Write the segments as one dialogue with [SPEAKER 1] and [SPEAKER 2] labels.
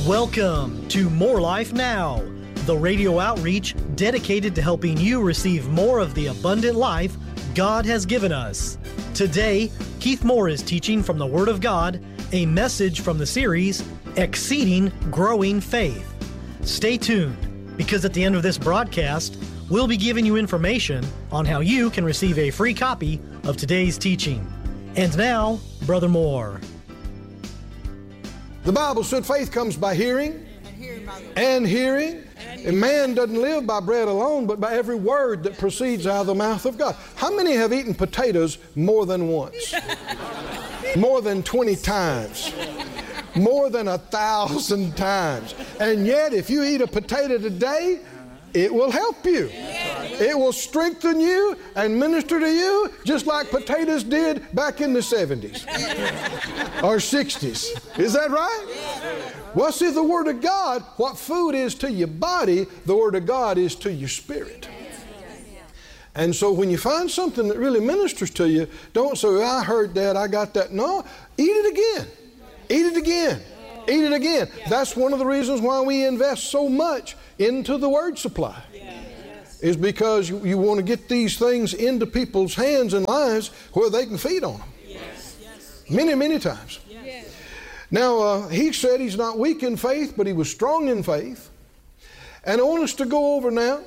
[SPEAKER 1] Welcome to More Life Now, the radio outreach dedicated to helping you receive more of the abundant life God has given us. Today, Keith Moore is teaching from the Word of God, a message from the series, Exceeding Growing Faith. Stay tuned, because at the end of this broadcast, we'll be giving you information on how you can receive a free copy of today's teaching. And now, Brother Moore.
[SPEAKER 2] The Bible said faith comes by hearing, and hearing. And man doesn't live by bread alone, but by every word that proceeds out of the mouth of God. How many have eaten potatoes more than once? More than 20 times. More than 1,000 times. And yet, if you eat a potato today, it will help you. It will strengthen you and minister to you just like potatoes did back in the 70s or 60s. Is that right? Well, see, the Word of God, what food is to your body, the Word of God is to your spirit. And so when you find something that really ministers to you, don't say, well, I heard that, I got that. No, eat it again. Eat it again. Eat it again. That's one of the reasons why we invest so much into the Word supply. Is because you want to get these things into people's hands and lives where they can feed on them. Many, many times. Now, he said he's not weak in faith, but he was strong in faith. And I want us to go over now.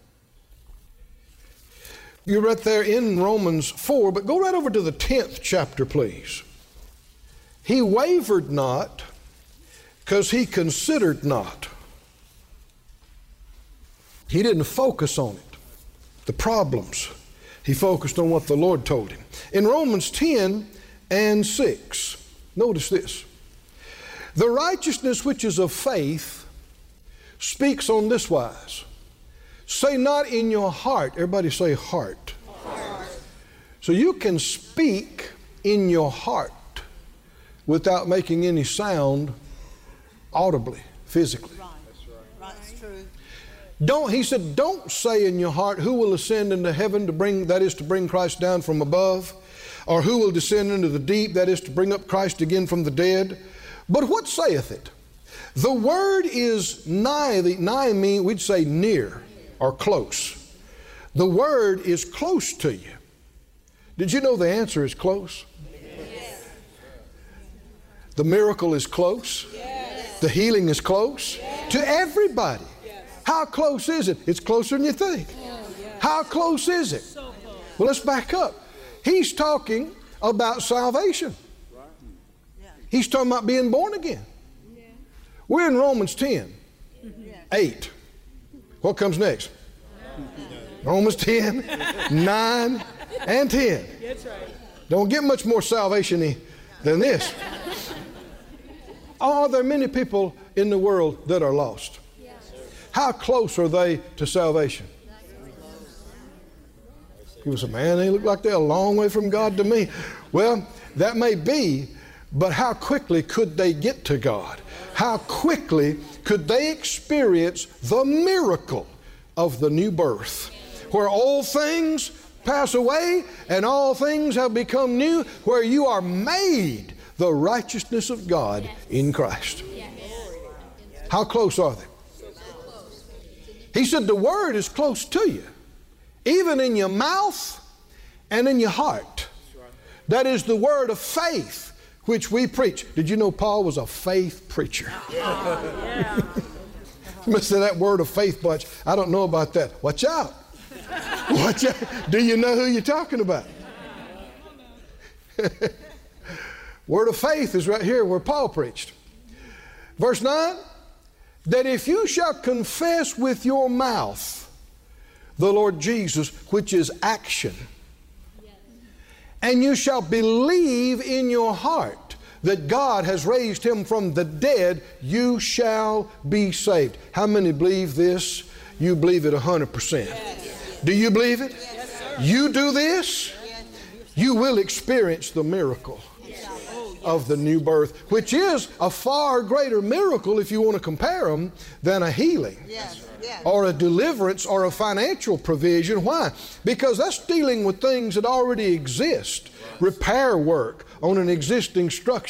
[SPEAKER 2] You're right there in Romans 4, but go right over to the 10th chapter, please. He wavered not, because he considered not. He didn't focus on it, the problems. He focused on what the Lord told him. In Romans 10 and 6, notice this. The righteousness which is of faith speaks on this wise. Say not in your heart. Everybody say heart. Heart. So you can speak in your heart without making any sound audibly, physically. He said, don't say in your heart, who will ascend into heaven to bring Christ down from above, or who will descend into the deep, that is to bring up Christ again from the dead. But what saith it? The word is nigh. Nigh mean we'd say near or close. The word is close to you. Did you know the answer is close? Yes. The miracle is close. Yes. The healing is close. Yes. To everybody. How close is it? It's closer than you think. How close is it? Well, let's back up. He's talking about salvation. He's talking about being born again. We're in Romans 10, 8. What comes next? Romans 10, 9, and 10. Don't get much more salvation-y than this. Are there many people in the world that are lost? How close are they to salvation? People say, man, they look like they're a long way from God to me. Well, that may be, but how quickly could they get to God? How quickly could they experience the miracle of the new birth, where all things pass away and all things have become new, where you are made the righteousness of God in Christ? How close are they? He said the word is close to you, even in your mouth and in your heart. That is the word of faith which we preach. Did you know Paul was a faith preacher? Must say that word of faith bunch. I don't know about that. Watch out. Watch out. Do you know who you're talking about? Word of faith is right here where Paul preached. Verse 9. That if you shall confess with your mouth the Lord Jesus, which is action, and you shall believe in your heart that God has raised him from the dead, you shall be saved. How many believe this? You believe it 100%. Yes. Do you believe it? Yes, sir. You do this, you will experience the miracle of the new birth, which is a far greater miracle, if you want to compare them, than a healing or a deliverance or a financial provision. Why? Because that's dealing with things that already exist. Repair work on an existing structure.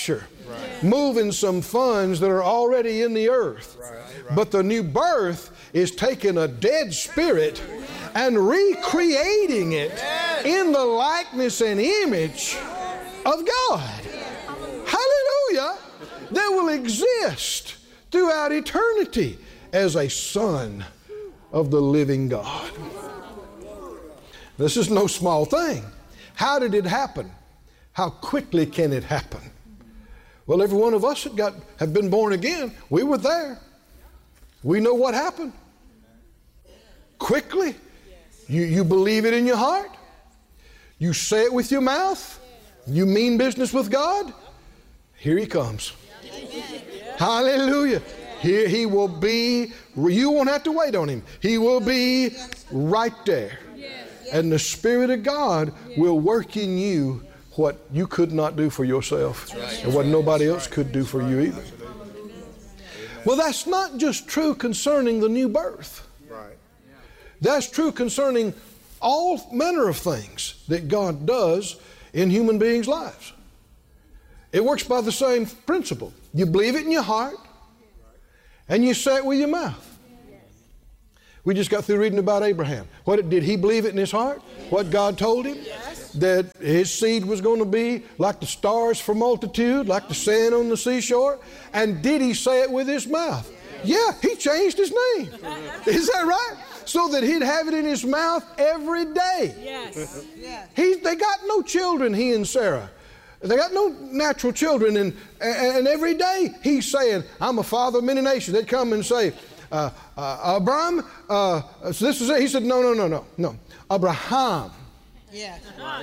[SPEAKER 2] moving some funds that are already in the earth. But the new birth is taking a dead spirit and recreating it in the likeness and image of God. Hallelujah! That will exist throughout eternity as a son of the living God. This is no small thing. How did it happen? How quickly can it happen? Well, every one of us that have been born again, we were there. We know what happened. Quickly. You believe it in your heart. You say it with your mouth. You mean business with God. Here He comes. Hallelujah. Here He will be. You won't have to wait on Him. He will be right there. And the Spirit of God will work in you what you could not do for yourself and what nobody else could do for you either. Well, that's not just true concerning the new birth. That's true concerning all manner of things that God does in human beings' lives. It works by the same principle. You believe it in your heart and you say it with your mouth. We just got through reading about Abraham. Did he believe it in his heart? What God told him? That his seed was going to be like the stars for multitude, like the sand on the seashore. And did he say it with his mouth? Yeah, he changed his name. Is that right? So that he'd have it in his mouth every day. Yes. They got no children, he and Sarah. They got no natural children. And every day he's saying, I'm a father of many nations. They'd come and say, Abraham, so this is it. He said, no. Abraham.
[SPEAKER 3] Yes.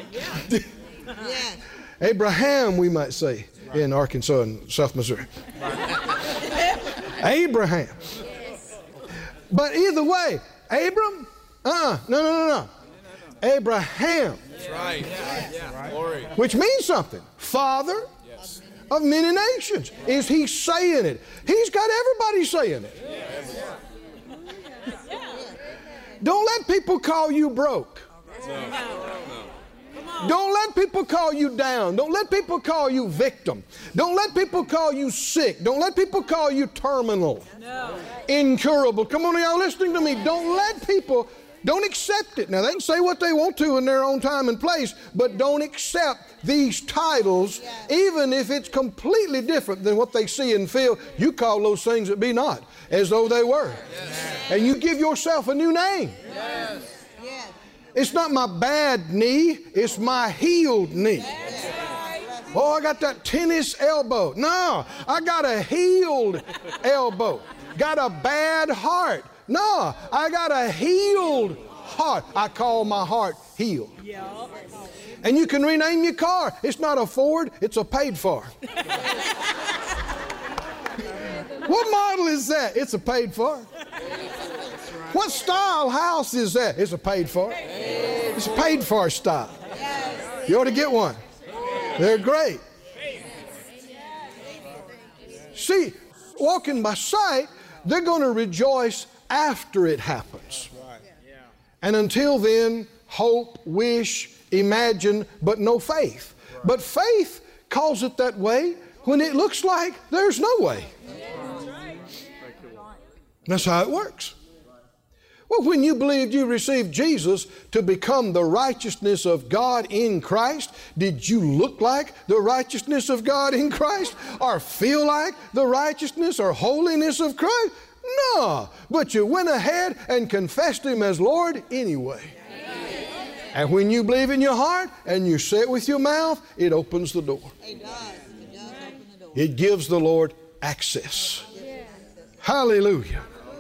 [SPEAKER 2] Abraham, we might say, in Arkansas and South Missouri. Abraham. But either way, Abram? No. Abraham.
[SPEAKER 4] That's right. Glory.
[SPEAKER 2] Which means something. Father of many nations. Is he saying it? He's got everybody saying it. Don't let people call you broke. Don't let people call you down. Don't let people call you victim. Don't let people call you sick. Don't let people call you terminal. Incurable. Come on, y'all listening to me. Don't accept it. Now, they can say what they want to in their own time and place, but don't accept these titles, even if it's completely different than what they see and feel. You call those things that be not as though they were. And you give yourself a new name. It's not my bad knee, it's my healed knee. Oh, I got that tennis elbow. No, I got a healed elbow. Got a bad heart. No, I got a healed heart. I call my heart healed. And you can rename your car. It's not a Ford, it's a paid for. What model is that? It's a paid for. What style house is that? It's a paid for. It's a paid for style. You ought to get one. They're great. See, walking by sight, they're going to rejoice after it happens. And until then, hope, wish, imagine, but no faith. But faith calls it that way when it looks like there's no way. That's how it works. Well, when you believed you received Jesus to become the righteousness of God in Christ, did you look like the righteousness of God in Christ? Or feel like the righteousness or holiness of Christ? No, but you went ahead and confessed Him as Lord anyway. And when you believe in your heart and you say it with your mouth, it opens the door. It does. It does open the door. It gives the Lord access. Hallelujah.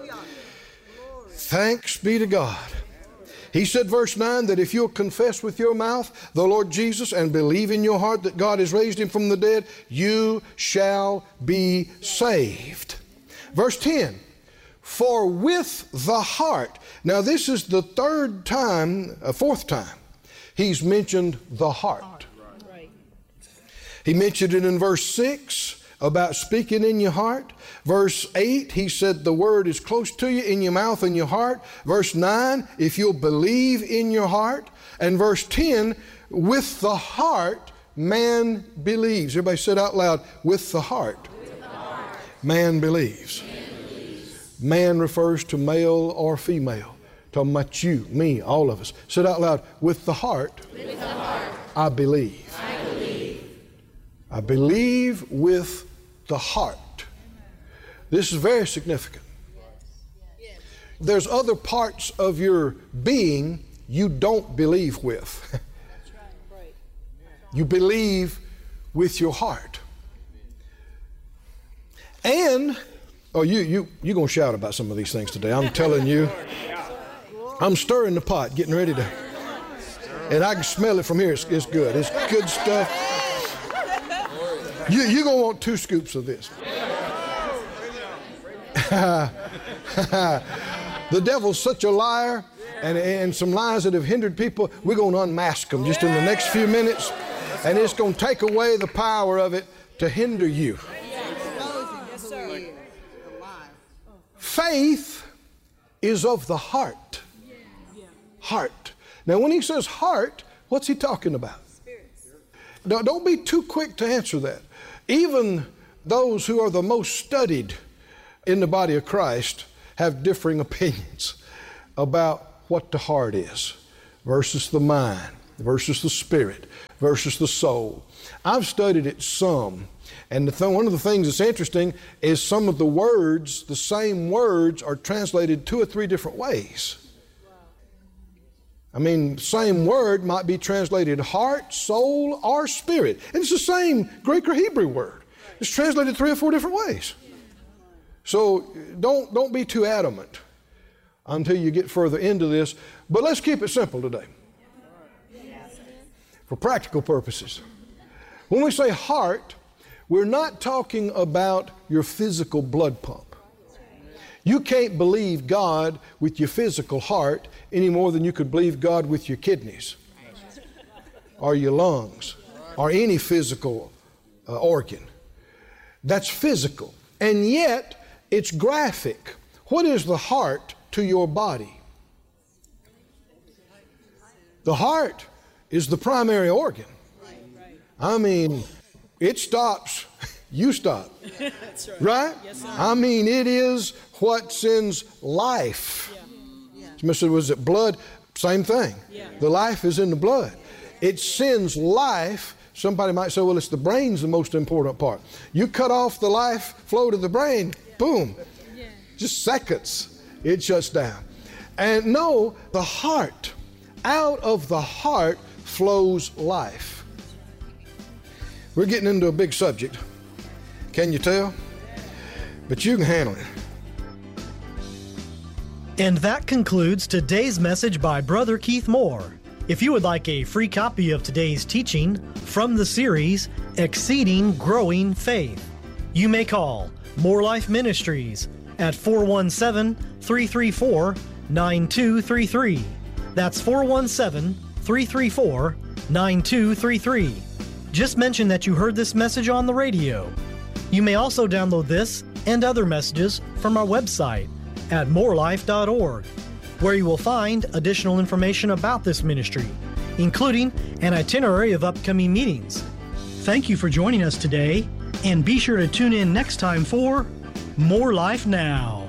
[SPEAKER 2] Thanks be to God. He said, verse 9, that if you'll confess with your mouth the Lord Jesus and believe in your heart that God has raised Him from the dead, you shall be saved. Verse 10, for with the heart. Now this is the fourth time He's mentioned the heart. He mentioned it in verse 6 about speaking in your heart. Verse 8, He said the word is close to you in your mouth and your heart. Verse 9, if you'll believe in your heart. And verse 10, with the heart man believes. Everybody said out loud, with the heart, man believes. Man refers to male or female. Talking about you, me, all of us. Said out loud, with the heart, I believe. I believe with the heart. This is very significant. There's other parts of your being you don't believe with. You believe with your heart. And, you're going to shout about some of these things today. I'm telling you. I'm stirring the pot, getting ready to, and I can smell it from here. It's good. It's good stuff. You're going to want 2 scoops of this. The devil's such a liar, and some lies that have hindered people, we're going to unmask them just in the next few minutes, and it's going to take away the power of it to hinder you. Faith is of the heart. Heart. Now, when he says heart, what's he talking about? Now, don't be too quick to answer that. Even those who are the most studied in the body of Christ have differing opinions about what the heart is versus the mind, versus the spirit, versus the soul. I've studied it some, and one of the things that's interesting is some of the words, the same words, are translated 2 or 3 different ways. I mean, same word might be translated heart, soul, or spirit. And it's the same Greek or Hebrew word. It's translated 3 or 4 different ways. So don't be too adamant until you get further into this. But let's keep it simple today. For practical purposes. When we say heart, we're not talking about your physical blood pump. You can't believe God with your physical heart any more than you could believe God with your kidneys or your lungs or any physical organ. That's physical. And yet, it's graphic. What is the heart to your body? The heart is the primary organ. I mean, it stops, you stop. That's right? Yes, sir. I mean, it is what sends life. Somebody said, was it blood? Same thing. Yeah. The life is in the blood. It sends life. Somebody might say, well, it's the brain's the most important part. You cut off the life flow to the brain, boom. Yeah. Just seconds, it shuts down. And no, the heart, out of the heart flows life. We're getting into a big subject. Can you tell? But you can handle it.
[SPEAKER 1] And that concludes today's message by Brother Keith Moore. If you would like a free copy of today's teaching from the series, Exceeding Growing Faith, you may call More Life Ministries at 417-334-9233. That's 417-334-9233. Just mention that you heard this message on the radio. You may also download this and other messages from our website at morelife.org, where you will find additional information about this ministry, including an itinerary of upcoming meetings. Thank you for joining us today, and be sure to tune in next time for More Life Now.